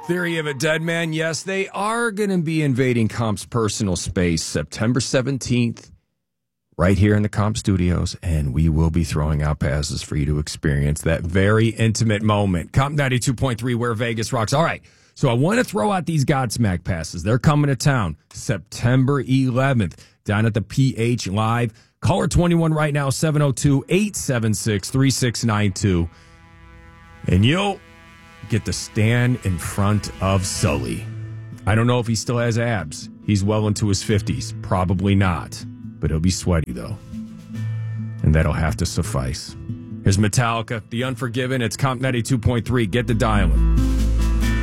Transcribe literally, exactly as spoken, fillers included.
Theory of a Dead Man. Yes, they are going to be invading Comp's personal space September seventeenth, right here in the Comp Studios, and we will be throwing out passes for you to experience that very intimate moment. Comp ninety-two point three, where Vegas rocks. All right, so I want to throw out these Godsmack passes. They're coming to town September eleventh down at the P H Live. Caller twenty-one right now, seven oh two, eight seven six, three six nine two. And you'll get to stand in front of Sully. I don't know if he still has abs. He's well into his fifties. Probably not. But he'll be sweaty, though. And that'll have to suffice. Here's Metallica, The Unforgiven. It's Comp ninety-two point three. Get the dialing.